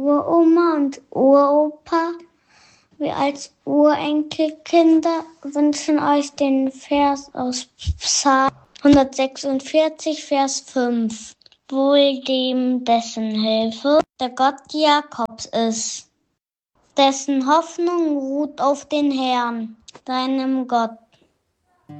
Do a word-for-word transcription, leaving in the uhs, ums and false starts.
Uroma und Uropa, wir als Urenkelkinder wünschen euch den Vers aus Psalm hundertsechsundvierzig, Vers fünf. Wohl dem, dessen Hilfe der Gott Jakobs ist, dessen Hoffnung ruht auf den Herrn, deinem Gott.